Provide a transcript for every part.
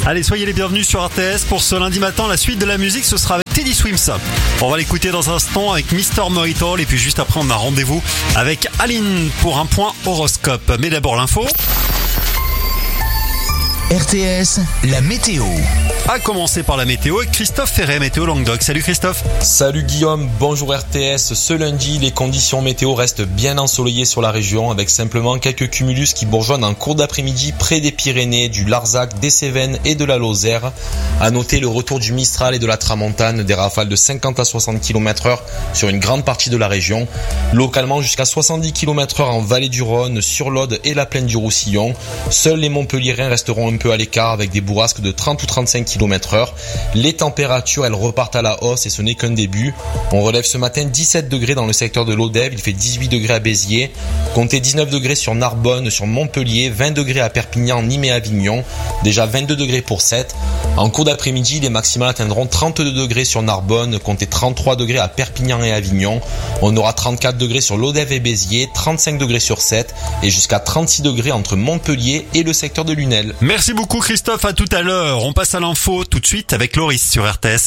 Allez, soyez les bienvenus sur RTS pour ce lundi matin. La suite de la musique, ce sera avec Teddy Swims. On va l'écouter dans un instant avec Mr. Mojito. Et puis juste après, on a rendez-vous avec Aline pour un point horoscope. Mais d'abord l'info. RTS, la météo. A commencer par la météo avec Christophe Ferret, météo Languedoc. Salut Christophe. Salut Guillaume, bonjour RTS. Ce lundi, les conditions météo restent bien ensoleillées sur la région avec simplement quelques cumulus qui bourgeonnent en cours d'après-midi près des Pyrénées, du Larzac, des Cévennes et de la Lozère. À noter le retour du Mistral et de la Tramontane, des rafales de 50 à 60 km/h sur une grande partie de la région. Localement jusqu'à 70 km/h en vallée du Rhône, sur l'Aude et la plaine du Roussillon. Seuls les Montpelliérains resteront un peu à l'écart avec des bourrasques de 30 ou 35 km/h. Les températures, elles repartent à la hausse et ce n'est qu'un début. On relève ce matin 17 degrés dans le secteur de l'Odève, il fait 18 degrés à Béziers, comptez 19 degrés sur Narbonne, sur Montpellier, 20 degrés à Perpignan, Nîmes et Avignon, déjà 22 degrés pour Sète. En cours d'après-midi, les maximales atteindront 32 degrés sur Narbonne, comptez 33 degrés à Perpignan et Avignon. On aura 34 degrés sur l'Odève et Béziers, 35 degrés sur Sète et jusqu'à 36 degrés entre Montpellier et le secteur de Lunel. Merci beaucoup Christophe, à tout à l'heure. On passe à l'info tout de suite avec Loris sur RTS.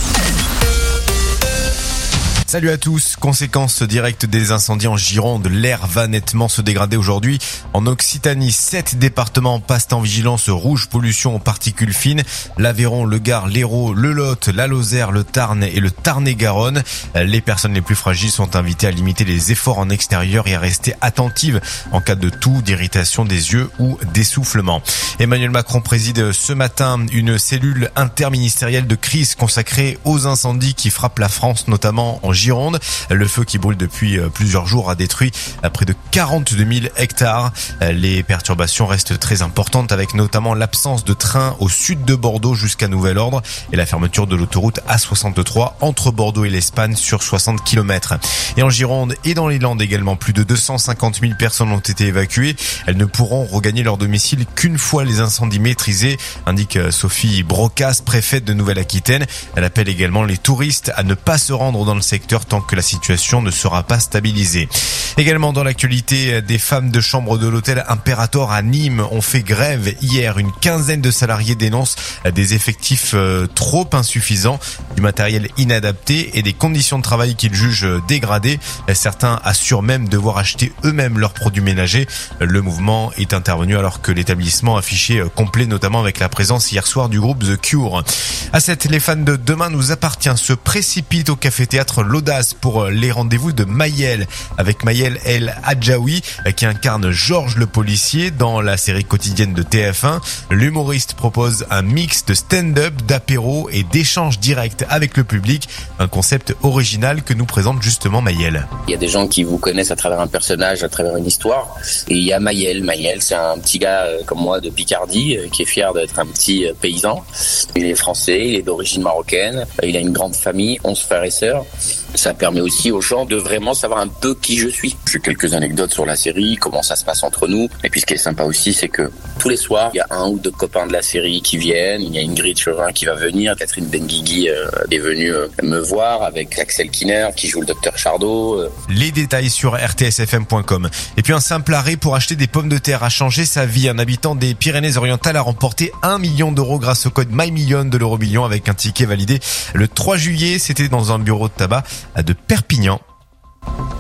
Salut à tous. Conséquence directe des incendies en Gironde, l'air va nettement se dégrader aujourd'hui. En Occitanie, 7 départements passent en vigilance rouge pollution aux particules fines. L'Aveyron, le Gard, l'Hérault, le Lot, la Lozère, le Tarn et le Tarn-et-Garonne. Les personnes les plus fragiles sont invitées à limiter les efforts en extérieur et à rester attentives en cas de toux, d'irritation des yeux ou d'essoufflement. Emmanuel Macron préside ce matin une cellule interministérielle de crise consacrée aux incendies qui frappent la France, notamment en Gironde. Le feu qui brûle depuis plusieurs jours a détruit près de 42 000 hectares. Les perturbations restent très importantes avec notamment l'absence de trains au sud de Bordeaux jusqu'à nouvel ordre et la fermeture de l'autoroute A63 entre Bordeaux et l'Espagne sur 60 km. Et en Gironde et dans les Landes également, plus de 250 000 personnes ont été évacuées. Elles ne pourront regagner leur domicile qu'une fois les incendies maîtrisés, indique Sophie Brocas, préfète de Nouvelle-Aquitaine. Elle appelle également les touristes à ne pas se rendre dans le secteur tant que la situation ne sera pas stabilisée. Également dans l'actualité, des femmes de chambre de l'hôtel Imperator à Nîmes ont fait grève hier. Une quinzaine de salariés dénoncent des effectifs trop insuffisants, du matériel inadapté et des conditions de travail qu'ils jugent dégradées. Certains assurent même devoir acheter eux-mêmes leurs produits ménagers. Le mouvement est intervenu alors que l'établissement affichait complet, notamment avec la présence hier soir du groupe The Cure. À 7, les fans de Demain nous appartient se précipitent au café-théâtre L'Audace pour les rendez-vous de Maëlle, avec Maëlle El Hadjaoui qui incarne Georges le policier dans la série quotidienne de TF1. L'humoriste propose un mix de stand-up, d'apéro et d'échanges directs avec le public, un concept original que nous présente justement Maëlle. Il y a des gens qui vous connaissent à travers un personnage, à travers une histoire, et il y a Maëlle. Maëlle, c'est un petit gars comme moi de Picardie qui est fier d'être un petit paysan. Il est français, il est d'origine marocaine, il a une grande famille, 11 frères et sœurs. Ça permet aussi aux gens de vraiment savoir un peu qui je suis. J'ai quelques anecdotes sur la série, comment ça se passe entre nous. Et puis ce qui est sympa aussi, c'est que tous les soirs, il y a un ou deux copains de la série qui viennent. Il y a Ingrid Chauvin qui va venir. Catherine Benguigui est venue me voir avec Axel Kinner qui joue le docteur Chardot. Les détails sur rtsfm.com. Et puis un simple arrêt pour acheter des pommes de terre a changé sa vie. Un habitant des Pyrénées-Orientales a remporté 1 million d'euros grâce au code MyMillion de l'Euromillion avec un ticket validé le 3 juillet. C'était dans un bureau de tabac de Perpignan.